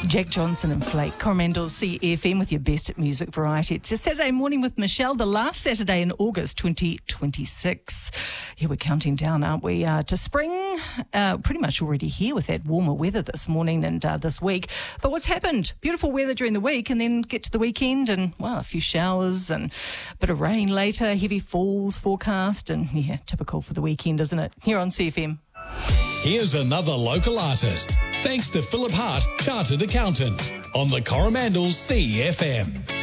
Jack Johnson and Flake, Coromandel CFM with your best at music variety. It's a Saturday morning with Michelle, the last Saturday in August 2026. Yeah, we're counting down, aren't we, to spring. Pretty much already here with that warmer weather this morning and this week. But what's happened? Beautiful weather during the week and then get to the weekend and, well, a few showers and a bit of rain later, heavy falls forecast and, yeah, typical for the weekend, isn't it? Here on CFM. Here's another local artist. Thanks to Philip Hart, Chartered Accountant, on the Coromandel CFM.